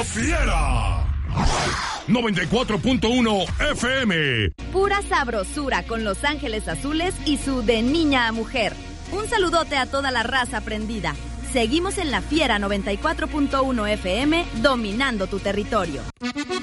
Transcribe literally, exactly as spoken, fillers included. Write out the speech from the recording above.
Fiera. noventa y cuatro punto uno F M. Pura sabrosura con Los Ángeles Azules y su De Niña a Mujer. Un saludote a toda la raza prendida. Seguimos en La Fiera noventa y cuatro punto uno F M, dominando tu territorio.